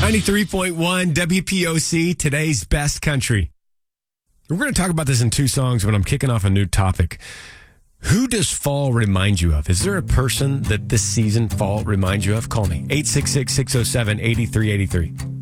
93.1 WPOC, today's best country. We're going to talk about this in two songs, but I'm kicking off a new topic. Who does fall remind you of? Is there a person that this season fall reminds you of? Call me, 866-607-8383.